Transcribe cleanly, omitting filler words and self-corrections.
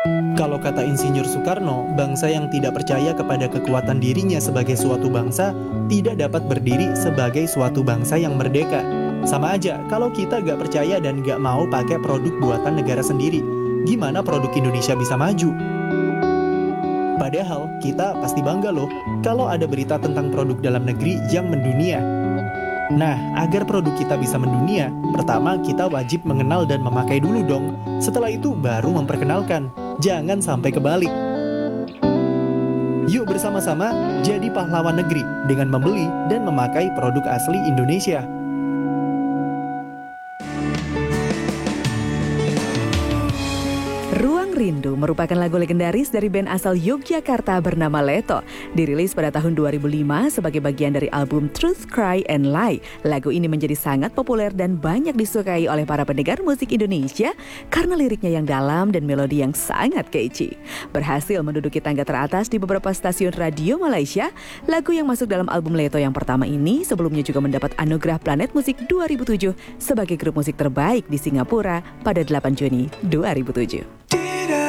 Kalau kata Insinyur Soekarno, bangsa yang tidak percaya kepada kekuatan dirinya sebagai suatu bangsa tidak dapat berdiri sebagai suatu bangsa yang merdeka. Sama aja, kalau kita gak percaya dan gak mau pakai produk buatan negara sendiri, gimana produk Indonesia bisa maju? Padahal kita pasti bangga loh kalau ada berita tentang produk dalam negeri yang mendunia. Nah, agar produk kita bisa mendunia, pertama kita wajib mengenal dan memakai dulu dong. Setelah itu baru memperkenalkan. Jangan sampai kebalik. Yuk bersama-sama jadi pahlawan negeri dengan membeli dan memakai produk asli Indonesia. Ruang Rindu merupakan lagu legendaris dari band asal Yogyakarta bernama Leto. Dirilis pada tahun 2005 sebagai bagian dari album Truth, Cry, and Lie. Lagu ini menjadi sangat populer dan banyak disukai oleh para pendengar musik Indonesia karena liriknya yang dalam dan melodi yang sangat catchy. Berhasil menduduki tangga teratas di beberapa stasiun radio Malaysia, lagu yang masuk dalam album Leto yang pertama ini sebelumnya juga mendapat anugerah Planet Musik 2007 sebagai grup musik terbaik di Singapura pada 8 Juni 2007.